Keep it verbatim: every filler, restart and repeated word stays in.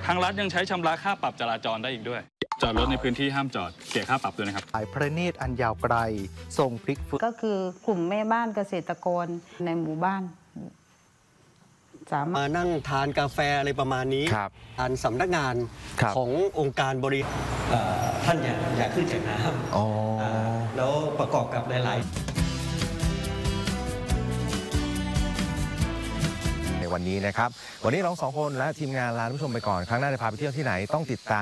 ทางรัฐยังใช้ชำระค่าปรับจราจรได้อีกด้วยจอดรถในพื้นที่ห้ามจอดเสียค่าปรับด้วยนะครับสายพระเนตรอันยาวไกลทรงพลิกฟื้นก็คือกลุ่มแม่บ้านเกษตรกรในหมู่บ้านสามารถมานั่งทานกาแฟอะไรประมาณนี้ทานสำนักงานขององค์การบริหารท่านอยากอยากขึ้นจากน้ำแล้วประกอบกับหลายในวันนี้นะครับวันนี้เราสองคนและทีมงานลาท่านผู้ชมไปก่อนครั้งหน้าจะพาไปเที่ยวที่ไหนต้องติดตาม